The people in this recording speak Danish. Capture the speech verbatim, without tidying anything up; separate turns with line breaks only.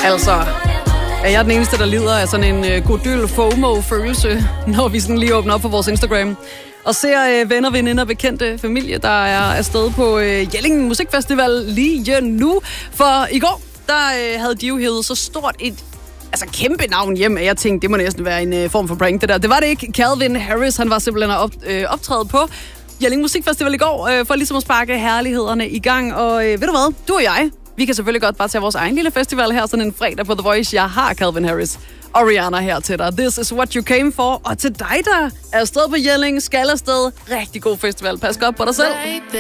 Altså, er jeg den eneste, der lider af sådan en uh, godøl FOMO-følelse, når vi sådan lige åbner op på vores Instagram og ser uh, venner, veninder, bekendte familie, der er afsted på uh, Jelling Musikfestival lige nu. For i går, der uh, havde de jo hævet så stort et altså kæmpe navn hjem, at jeg tænkte, det må næsten være en uh, form for prank, det der. Det var det ikke. Calvin Harris, han var simpelthen op, uh, optrædet på Jelling Musikfestival i går, uh, for ligesom at sparke herlighederne i gang. Og uh, ved du hvad? Du og jeg, vi kan selvfølgelig godt bare tage vores egen lille festival her, sådan en fredag på The Voice. Jeg har Calvin Harris og Rihanna her til dig. This is what you came for. Og til dig, der er afsted på Jelling, skal afsted. Rigtig god festival. Pas godt på dig selv.